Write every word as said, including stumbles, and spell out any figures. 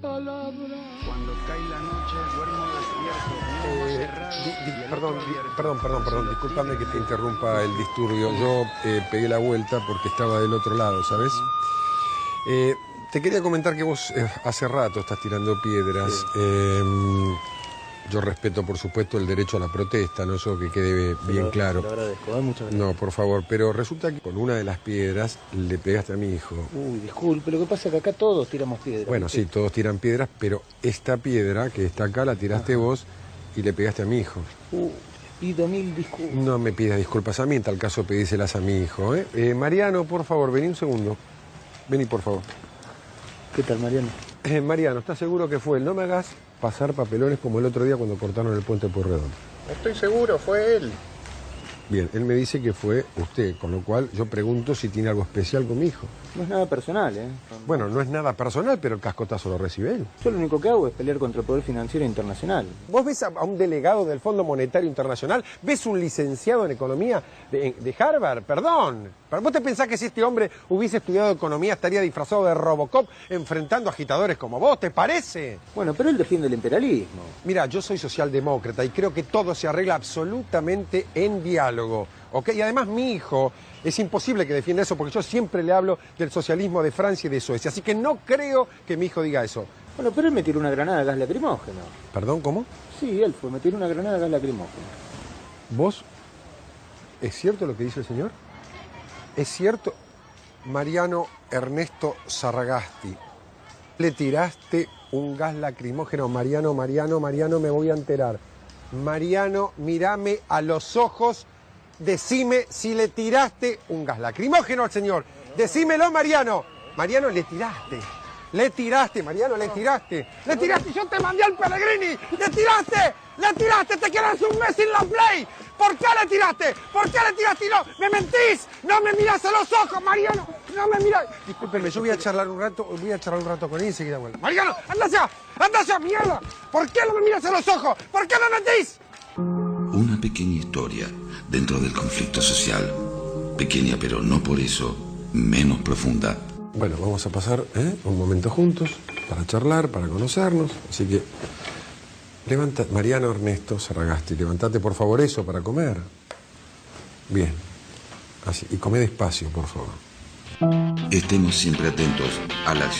Cuando cae la noche, duermo despierto, no Eh, cerrado, di- di- y el perdón, otro di- abierto. perdón, perdón, perdón, discúlpame que te interrumpa el disturbio. Yo eh, pegué la vuelta porque estaba del otro lado, ¿sabes? Eh, te quería comentar que vos eh, hace rato estás tirando piedras. Sí. Eh, yo respeto, por supuesto, el derecho a la protesta, ¿no? Eso que quede Se bien lo- claro. se lo agradezco, ¿eh? Muchas gracias. No, por favor, pero resulta que con una de las piedras le pegaste a mi hijo. Uy, disculpe, lo que pasa es que acá todos tiramos piedras. Bueno, sí, ¿viste? todos tiran piedras, pero esta piedra que está acá la tiraste Ajá. vos y le pegaste a mi hijo. Uh, pido mil disculpas. No me pidas disculpas a mí, en tal caso pedíselas a mi hijo. ¿eh? Eh, Mariano, por favor, vení un segundo. Vení, por favor. ¿Qué tal, Mariano? Eh, Mariano, ¿estás seguro que fue él? No me hagas pasar papelones como el otro día cuando cortaron el puente Pueyrredón. Estoy seguro, fue él. Bien, él me dice que fue usted, con lo cual yo pregunto si tiene algo especial con mi hijo. No es nada personal, ¿eh? Bueno, no es nada personal, pero el cascotazo lo recibe él. Yo lo único que hago es pelear contra el poder financiero internacional. ¿Vos ves a, a un delegado del Fondo Monetario Internacional? ¿Ves un licenciado en economía de, de Harvard? Perdón. ¿Vos te pensás que si este hombre hubiese estudiado economía estaría disfrazado de Robocop enfrentando agitadores como vos? ¿Te parece? Bueno, pero él defiende el imperialismo. Mira, yo soy socialdemócrata y creo que todo se arregla absolutamente en diálogo, ¿ok? Y además mi hijo es imposible que defienda eso porque yo siempre le hablo del socialismo de Francia y de Suecia, así que no creo que mi hijo diga eso. Bueno, pero él me tiró una granada de gas lacrimógeno. ¿Perdón, cómo? Sí, él fue, me tiró una granada de gas lacrimógeno. ¿Vos? ¿Es cierto lo que dice el señor? ¿Es cierto? Mariano Ernesto Sarragasti, le tiraste un gas lacrimógeno. Mariano, Mariano, Mariano, me voy a enterar. Mariano, mírame a los ojos, decime si le tiraste un gas lacrimógeno al señor. Decímelo, Mariano. Mariano, le tiraste. Le tiraste, Mariano, le tiraste. Le tiraste, yo te mandé al Pellegrini. Le tiraste, le tiraste, te quedas un mes sin la Play. ¿Por qué le tiraste? ¿Por qué le tiraste? No, me mentís. No me miras a los ojos, Mariano. No me miras. Discúlpenme, yo voy a charlar un rato, voy a charlar un rato con él y enseguida vuelvo. Mariano, anda allá, anda allá, mierda. ¿Por qué no me miras a los ojos? ¿Por qué me mentís? Una pequeña historia dentro del conflicto social. Pequeña, pero no por eso menos profunda. Bueno, vamos a pasar ¿eh? un momento juntos para charlar, para conocernos. Así que, levanta, Mariano Ernesto Sarragasti, levantate por favor eso para comer. Bien, así, y come despacio, por favor. Estemos siempre atentos a la acción.